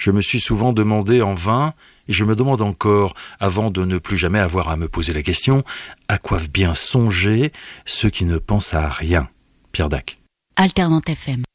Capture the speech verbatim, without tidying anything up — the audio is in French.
Je me suis souvent demandé en vain, et je me demande encore, avant de ne plus jamais avoir à me poser la question, à quoi bien songer ceux qui ne pensent à rien. Pierre Dac. Alternante F M.